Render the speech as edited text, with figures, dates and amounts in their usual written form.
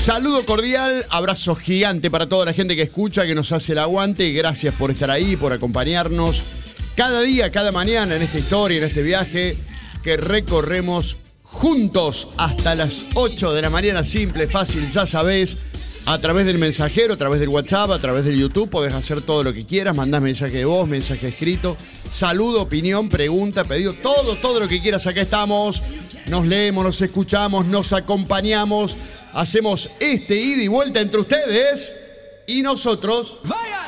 Saludo cordial, abrazo gigante para toda la gente que escucha, que nos hace el aguante. Gracias por estar ahí, por acompañarnos cada día, cada mañana en esta historia, en este viaje que recorremos juntos hasta las 8 de la mañana. Simple, fácil, ya sabés. A través del mensajero, a través del WhatsApp, a través del YouTube, podés hacer todo lo que quieras. Mandás mensaje de voz, mensaje escrito, saludo, opinión, pregunta, pedido, todo lo que quieras. Acá estamos, nos leemos, nos escuchamos, nos acompañamos. Hacemos este ida y vuelta entre ustedes y nosotros. ¡Vaya!